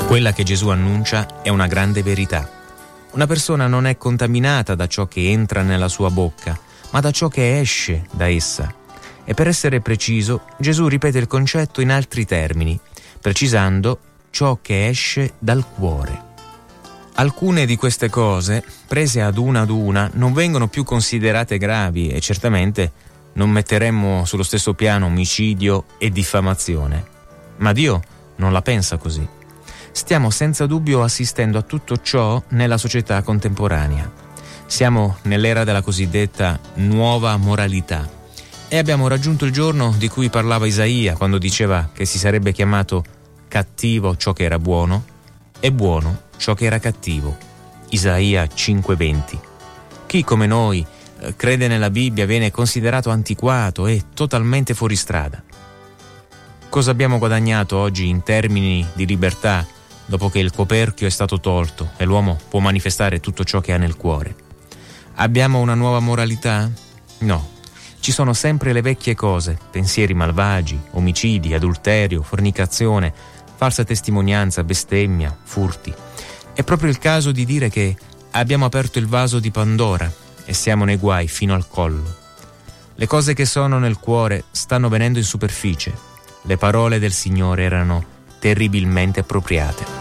Quella che Gesù annuncia è una grande verità. Una persona non è contaminata da ciò che entra nella sua bocca, ma da ciò che esce da essa. E per essere preciso, Gesù ripete il concetto in altri termini, precisando ciò che esce dal cuore. Alcune di queste cose, prese ad una, non vengono più considerate gravi e certamente non metteremmo sullo stesso piano omicidio e diffamazione. Ma Dio non la pensa così. Stiamo senza dubbio assistendo a tutto ciò nella società contemporanea. Siamo nell'era della cosiddetta nuova moralità e abbiamo raggiunto il giorno di cui parlava Isaia quando diceva che si sarebbe chiamato cattivo ciò che era buono e buono ciò che era cattivo. Isaia 5:20. Chi come noi crede nella Bibbia viene considerato antiquato e totalmente fuori strada. Cosa abbiamo guadagnato oggi in termini di libertà dopo che il coperchio è stato tolto e l'uomo può manifestare tutto ciò che ha nel cuore? Abbiamo una nuova moralità? No. Ci sono sempre le vecchie cose, pensieri malvagi, omicidi, adulterio, fornicazione, falsa testimonianza, bestemmia, furti. È proprio il caso di dire che abbiamo aperto il vaso di Pandora e siamo nei guai fino al collo. Le cose che sono nel cuore stanno venendo in superficie. Le parole del Signore erano terribilmente appropriate.